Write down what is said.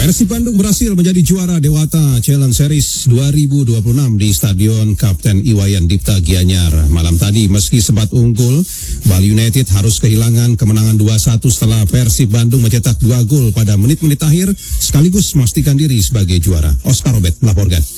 Persib Bandung berhasil menjadi juara Dewata Challenge Series 2026 di Stadion Kapten Iwayan Dipta Gianyar. Malam tadi meski sempat unggul, Bali United harus kehilangan kemenangan 2-1 setelah Persib Bandung mencetak 2 gol pada menit-menit akhir sekaligus memastikan diri sebagai juara. Oscar Robert melaporkan.